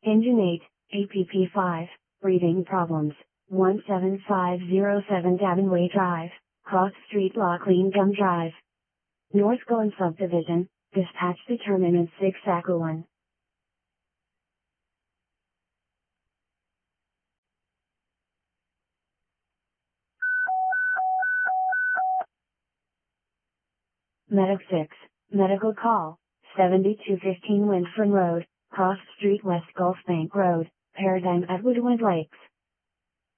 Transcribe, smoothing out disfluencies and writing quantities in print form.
Engine 8, APP 5, breathing problems, 17507 Davonway Drive, Cross Street Loughlin Gum Drive. North Goan Subdivision, dispatch to terminus 6 Sakuan. Medic 6, medical call, 7215 Windfern Road, Cross Street West Gulf Bank Road, Paradigm at Woodland Lakes.